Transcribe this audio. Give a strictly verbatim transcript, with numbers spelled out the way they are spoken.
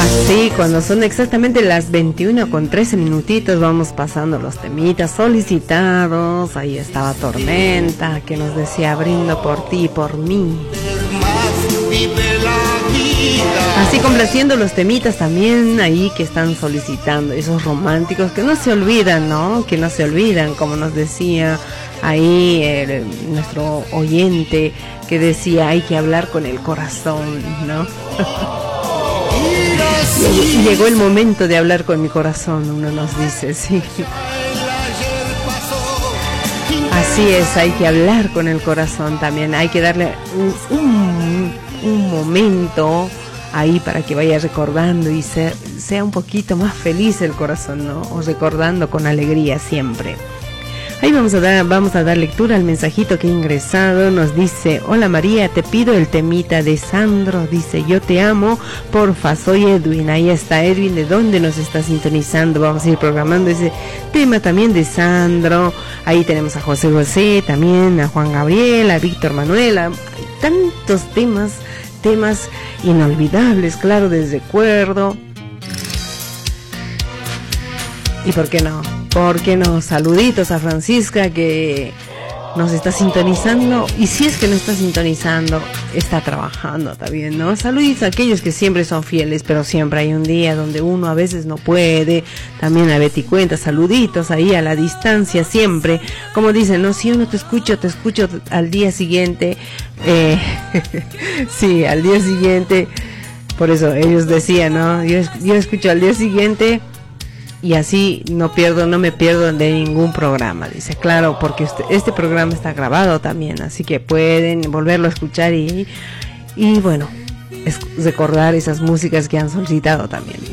Sí, cuando son exactamente las veintiuna con trece minutitos vamos pasando los temitas solicitados. Ahí estaba Tormenta que nos decía brindo por ti y por mí. Así complaciendo los temitas también ahí que están solicitando, esos románticos que no se olvidan, ¿no? Que no se olvidan, como nos decía ahí el, nuestro oyente que decía hay que hablar con el corazón, ¿no? Y llegó el momento de hablar con mi corazón, uno nos dice, sí. Así es, hay que hablar con el corazón también, hay que darle un, un, un momento ahí para que vaya recordando y sea, sea un poquito más feliz el corazón, ¿no? O recordando con alegría siempre. Ahí vamos a dar, vamos a dar lectura al mensajito que ha ingresado. Nos dice: hola María, te pido el temita de Sandro. Dice: yo te amo, porfa, soy Edwin. Ahí está Edwin, ¿de dónde nos está sintonizando? Vamos a ir programando ese tema también de Sandro. Ahí tenemos a José José, también a Juan Gabriel, a Víctor Manuel. Hay tantos temas, temas inolvidables, claro, desde recuerdo. ¿Y por qué no? ¿Por qué no? Saluditos a Francisca que nos está sintonizando. Y si es que no está sintonizando, está trabajando también, ¿no? Saluditos a aquellos que siempre son fieles, pero siempre hay un día donde uno a veces no puede. También a Betty Cuenta, saluditos ahí a la distancia siempre. Como dicen, ¿no? Si yo no te escucho, te escucho al día siguiente. Eh, sí, al día siguiente. Por eso ellos decían, ¿no? Yo, yo escucho al día siguiente. Y así no pierdo, no me pierdo de ningún programa, dice, claro, porque este, este programa está grabado también, así que pueden volverlo a escuchar y, y bueno, es, recordar esas músicas que han solicitado también.